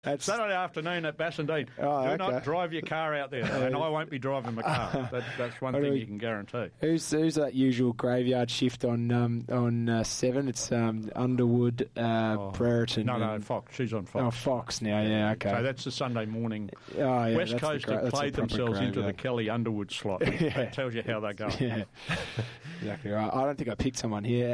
Saturday afternoon at Bassendean. Do not drive your car out there, and I won't be driving my car. That's one thing you can guarantee. Who's that usual graveyard shift on 7? It's Underwood, Brereton. No, Fox. She's on Fox. Oh, Fox now, yeah, okay. So that's the Sunday morning. Oh, yeah, West Coast have played themselves into the Kelly Underwood slot. That tells you how they're going. Yeah, exactly right. I don't think I picked someone here.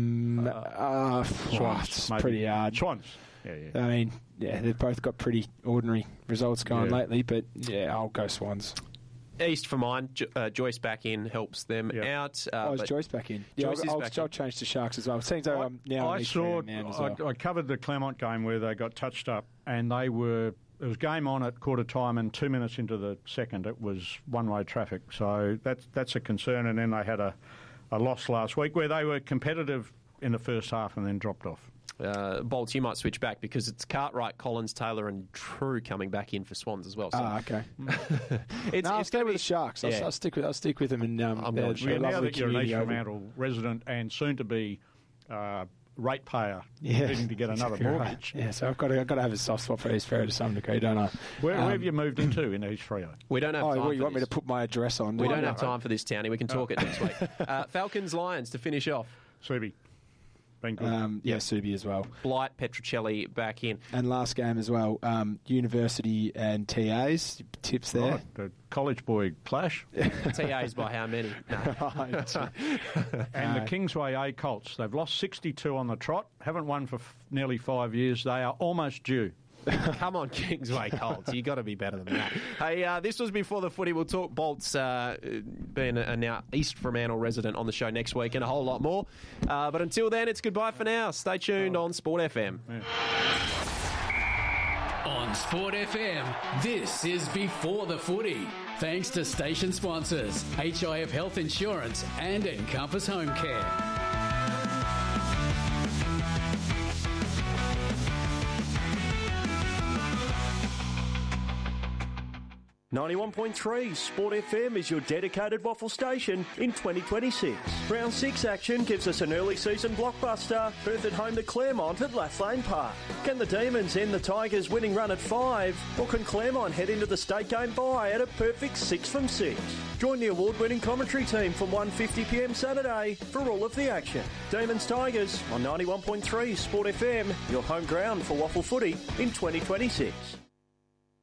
Swans, it's pretty hard. Swans. Yeah. I mean, they've both got pretty ordinary results going lately, but I'll go Swans. East for mine. Joyce back in helps them out. Is Joyce back in? Yeah, I'll change to Sharks as well. It seems like I'm now I covered the Claremont game where they got touched up, and it was game on at quarter time, and 2 minutes into the second it was one-way traffic. So that's a concern, and then they had a loss last week where they were competitive in the first half and then dropped off. Bolts, you might switch back because it's Cartwright, Collins, Taylor and True coming back in for Swans as well. So. Okay. I'll stay with the Sharks. Yeah. I'll stick with them. And now that you're an East Fremantle resident and soon to be ratepayer, needing to get another mortgage. Right. Yeah, so I've got to have a soft spot for East Freo to some degree, don't I? Where have you moved into in East Freo? We don't have time. You want me to put my address on? We don't have time for this, Townie. We can talk it next week. Falcons, Lions to finish off. Subi. Been good. Subi as well. Blight, Petruccelli back in. And last game as well, University and TAs, tips there. Right, the college boy clash. TAs by how many? And the Kingsway A Colts, they've lost 62 on the trot, haven't won for nearly 5 years. They are almost due. Come on, Kingsway Colts. You got to be better than that. Hey, this was Before the Footy. We'll talk Bolts being a now East Fremantle resident on the show next week and a whole lot more. But until then, it's goodbye for now. Stay tuned on Sport FM. Yeah. On Sport FM, this is Before the Footy. Thanks to station sponsors HIF Health Insurance and Encompass Home Care. 91.3 Sport FM is your dedicated waffle station in 2026. Round 6 action gives us an early season blockbuster, Perth at home to Claremont at Lathlane Park. Can the Demons end the Tigers' winning run at 5, or can Claremont head into the state game bye at a perfect 6 from 6? Join the award-winning commentary team from 1:50pm Saturday for all of the action. Demons Tigers on 91.3 Sport FM, your home ground for waffle footy in 2026.